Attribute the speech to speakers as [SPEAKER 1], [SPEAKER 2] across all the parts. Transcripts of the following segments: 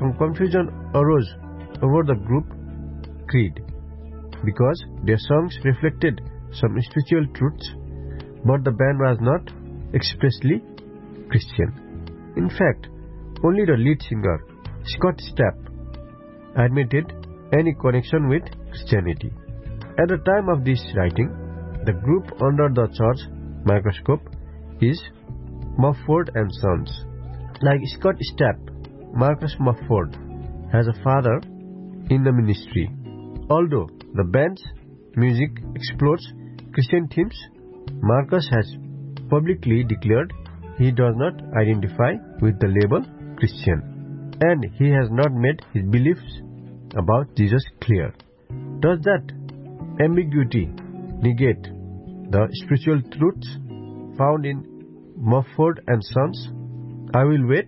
[SPEAKER 1] some confusion arose over the group creed because their songs reflected some spiritual truths, but the band was not expressly Christian. In fact, only the lead singer, Scott Stapp, admitted any connection with Christianity. At the time of this writing, the group under the church microscope is Mumford and Sons. Like Scott Stapp, Marcus Mumford has a father in the ministry. Although the band's music explores Christian themes, Marcus has publicly declared he does not identify with the label Christian, and he has not made his beliefs about Jesus clear. Does that ambiguity negate the spiritual truths found in Mumford and Sons? I will wait.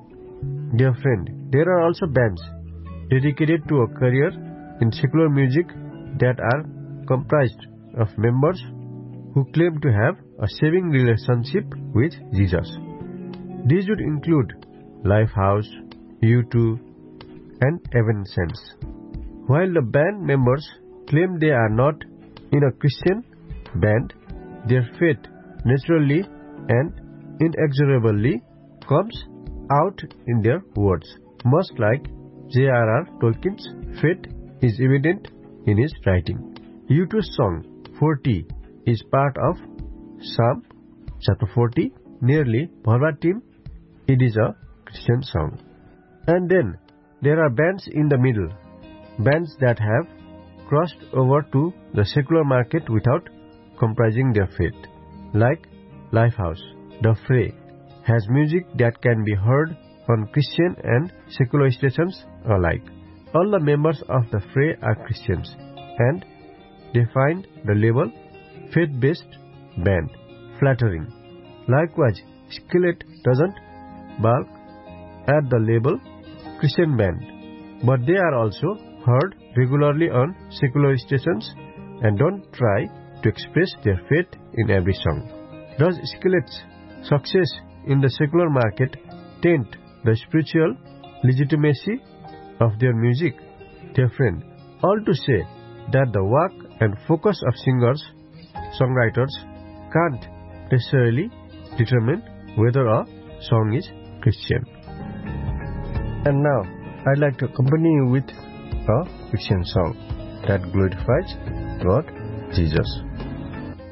[SPEAKER 1] Dear friend, there are also bands dedicated to a career in secular music that are comprised of members who claim to have a saving relationship with Jesus. These would include Lifehouse, U2, and Evanescence. While the band members claim they are not in a Christian band, their faith naturally and inexorably comes out in their words. Much like J.R.R. Tolkien's faith is evident in his writing. U2's song 40 is part of Psalm chapter 40. Nearly verbatim, it is a Christian song. And then there are bands in the middle, bands that have crossed over to the secular market without comprising their faith, like Lifehouse. The Fray has music that can be heard on Christian and secular stations alike. All the members of the Fray are Christians, and they find the label faith-based band flattering. Likewise, Skillet doesn't balk at the label Christian band, but they are also heard regularly on secular stations and don't try to express their faith in every song. Does Skillet's success in the secular market taint the spiritual legitimacy of their music? Dear friend, all to say that the work and focus of singers, songwriters can't necessarily determine whether a song is Christian. And now, I'd like to accompany you with a Christian song that glorifies God, Jesus.